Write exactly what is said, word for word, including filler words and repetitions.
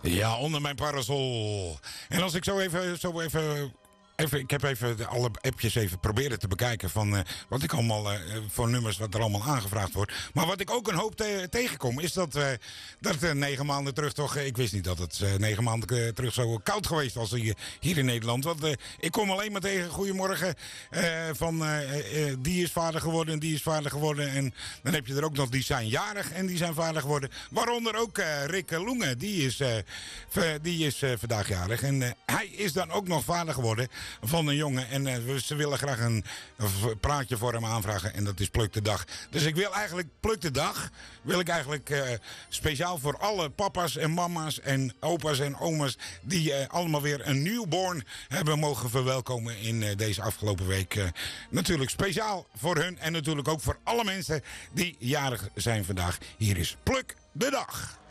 Ja, onder mijn parasol. En als ik zo even... Zo even Even, ik heb even de, alle appjes even proberen te bekijken van uh, wat ik allemaal uh, voor nummers wat er allemaal aangevraagd wordt. Maar wat ik ook een hoop te, tegenkom is dat, uh, dat uh, negen maanden terug toch, uh, ik wist niet dat het uh, negen maanden uh, terug zo koud geweest was hier, hier in Nederland. Want uh, ik kom alleen maar tegen goedemorgen uh, van uh, uh, die is vader geworden en die is vader geworden. En dan heb je er ook nog die zijn jarig en die zijn vader geworden. Waaronder ook uh, Rick Loenge, die is, uh, v- die is uh, vandaag jarig. En uh, hij is dan ook nog vader geworden van een jongen. En uh, ze willen graag een, een praatje voor hem aanvragen. En dat is Pluk de Dag. Dus ik wil eigenlijk Pluk de Dag. Wil ik eigenlijk uh, speciaal voor alle papa's en mama's en opa's en oma's. Die uh, allemaal weer een newborn hebben mogen verwelkomen in uh, deze afgelopen week. Uh, natuurlijk speciaal voor hun. En natuurlijk ook voor alle mensen die jarig zijn vandaag. Hier is Pluk de Dag.